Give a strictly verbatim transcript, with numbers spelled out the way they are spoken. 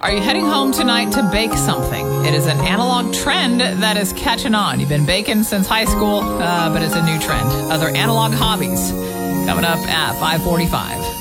Are you heading home tonight to bake something? It is an analog trend that is catching on. You've been baking since high school, uh, but it's a new trend. Other analog hobbies coming up at five forty-five.